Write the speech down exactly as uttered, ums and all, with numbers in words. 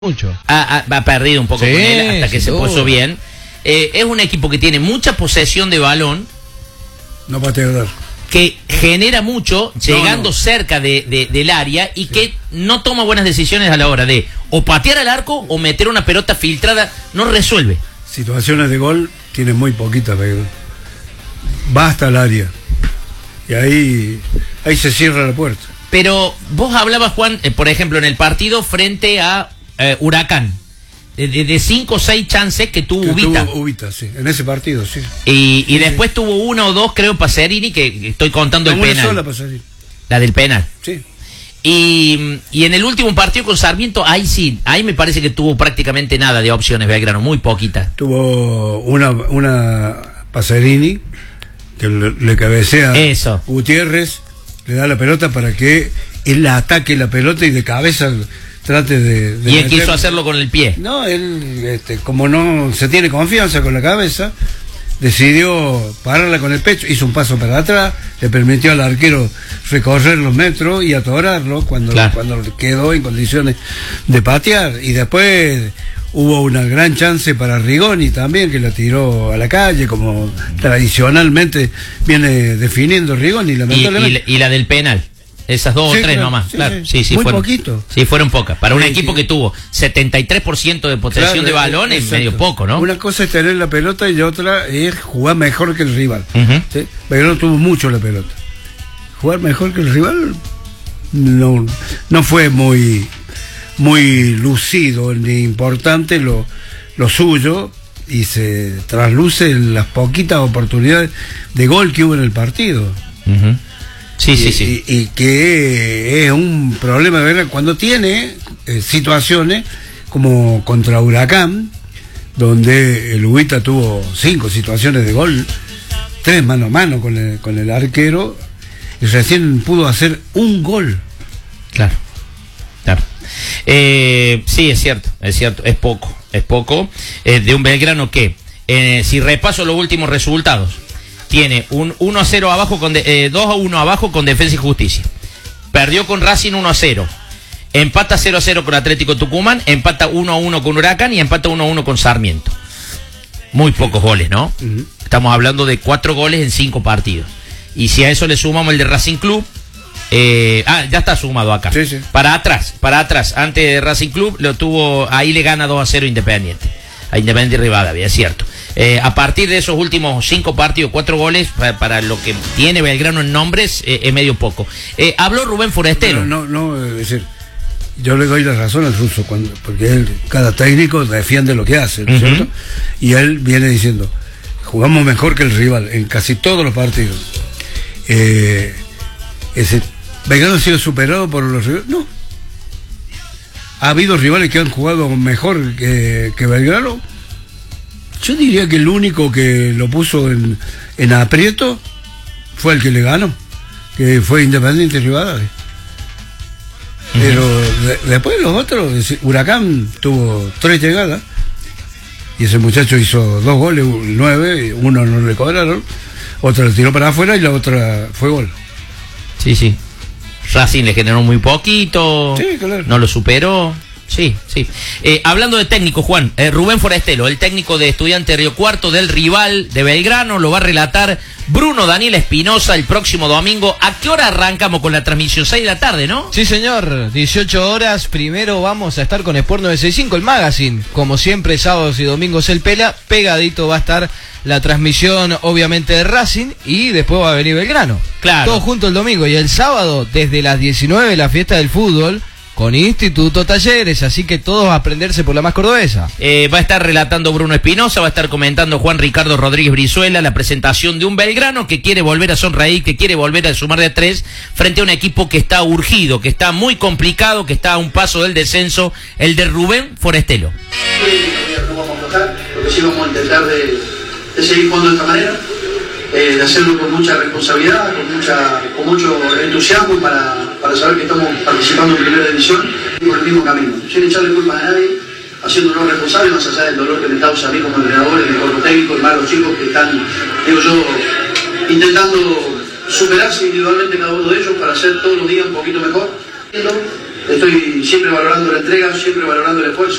Mucho. Ha, ha, ha perdido un poco Sí, con él hasta que se duda. puso bien. Eh, es un equipo que tiene mucha posesión de balón, No pateador. que genera mucho llegando no. cerca de, de, del área y sí. que no toma buenas decisiones a la hora de o patear al arco o meter una pelota filtrada. No resuelve. Situaciones de gol tiene muy poquitas, pero va hasta el área. Y ahí, ahí se cierra la puerta. Pero vos hablabas, Juan, eh, por ejemplo, en el partido frente a eh, Huracán, de, de, de cinco o seis chances que tuvo Que Ubita. tuvo Ubita, sí. En ese partido, sí. Y, y sí, después sí. tuvo una o dos, creo, Pacerini, que estoy contando el Una penal. sola Pacerini. La del penal. Sí. Y, y en el último partido con Sarmiento, ahí sí, ahí me parece que tuvo prácticamente nada de opciones Belgrano, muy poquitas. Tuvo una, una Pacerini que le, le cabecea Eso. Gutiérrez, le da la pelota para que él la ataque la pelota y de cabeza trate de... de y él meter. quiso hacerlo con el pie. No, él, este, como no se tiene confianza con la cabeza, decidió pararla con el pecho, hizo un paso para atrás, le permitió al arquero recorrer los metros y atorarlo cuando, Claro. cuando quedó en condiciones de patear. Y después hubo una gran chance para Rigoni también, que la tiró a la calle, como tradicionalmente viene definiendo Rigoni, Y, lamentablemente. y, y la del penal. Esas dos Sí, o tres claro, nomás, sí, claro. sí. Sí, sí, Muy fueron, poquito. Sí, fueron pocas. Para un Sí, equipo sí. que tuvo setenta y tres por ciento de posesión Claro, de balón, es exacto. medio poco, ¿no? Una cosa es tener la pelota y otra es jugar mejor que el rival. Uh-huh. ¿Sí? Belgrano tuvo mucho la pelota. Jugar mejor que el rival no, no fue muy, muy lucido ni importante lo, lo suyo, y se trasluce en las poquitas oportunidades de gol que hubo en el partido. Uh-huh. Sí, y, sí, sí. Y, y que es un problema de verdad cuando tiene eh, situaciones como contra Huracán, donde el Ubita tuvo cinco situaciones de gol, tres mano a mano con el, con el arquero, y recién pudo hacer un gol. Claro, claro. Eh, sí, es cierto, es cierto, es poco, es poco. Eh, de un Belgrano que, eh, si repaso los últimos resultados, tiene un uno a cero abajo, con de, eh, dos a uno abajo con Defensa y Justicia. Perdió con Racing uno a cero. Empata cero a cero con Atlético Tucumán, empata uno a uno con Huracán y empata uno a uno con Sarmiento. Muy pocos goles, ¿no? Uh-huh. Estamos hablando de cuatro goles en cinco partidos. Y si a eso le sumamos el de Racing Club, eh, ah, ya está sumado acá. Sí, sí. Para atrás, para atrás, antes de Racing Club, lo tuvo, ahí le gana dos a cero Independiente. A Independiente Rivadavia, es cierto. Eh, a partir de esos últimos cinco partidos, cuatro goles, para, para lo que tiene Belgrano en nombres, eh, es medio poco. Eh, habló Rubén Forestelo. No, no, no, es decir, yo le doy la razón al ruso, cuando, porque él, cada técnico defiende lo que hace, ¿no es Uh-huh. cierto? Y él viene diciendo, jugamos mejor que el rival en casi todos los partidos. Eh, ese, ¿Belgrano ha sido superado por los rivales? No. ¿Ha habido rivales que han jugado mejor que, que Belgrano? Yo diría que el único que lo puso en, en aprieto fue el que le ganó, que fue Independiente Rivadavia. Uh-huh. Pero de, después los otros, es decir, Huracán tuvo tres llegadas y ese muchacho hizo dos goles, nueve, uno no le cobraron, otro le tiró para afuera y la otra fue gol. Sí, sí. Racing le generó muy poquito, Sí, claro. no lo superó. Sí, sí. Eh, hablando de técnico, Juan, eh, Rubén Forestelo, el técnico de Estudiantes Río Cuarto, del rival de Belgrano, lo va a relatar Bruno Daniel Espinosa el próximo domingo. ¿A qué hora arrancamos con la transmisión? seis de la tarde, ¿no? Sí, señor. dieciocho horas. Primero vamos a estar con Sport novecientos sesenta y cinco, el magazine. Como siempre, sábados y domingos el pela. Pegadito va a estar la transmisión, obviamente, de Racing. Y después va a venir Belgrano. Claro. Todo junto el domingo. Y el sábado, desde las diecinueve, la fiesta del fútbol con Instituto Talleres, así que todos a aprenderse por la más cordobesa. Eh, va a estar relatando Bruno Espinosa, va a estar comentando Juan Ricardo Rodríguez Brizuela la presentación de un Belgrano que quiere volver a sonreír, que quiere volver a sumar de tres frente a un equipo que está urgido, que está muy complicado, que está a un paso del descenso, el de Rubén Forestelo. No vamos a aflojar, lo que sí vamos a intentar de, de seguir jugando de esta manera, eh, de hacerlo con mucha responsabilidad, con, mucha, con mucho entusiasmo para, para saber que estamos participando en primera división y por el mismo camino, sin echarle culpa a nadie, haciéndonos responsables más allá del dolor que me causa a mí como entrenador, el cuerpo técnico, y más los chicos que están, digo yo, intentando superarse individualmente cada uno de ellos para hacer todos los días un poquito mejor. estoy siempre valorando la entrega, siempre valorando el esfuerzo.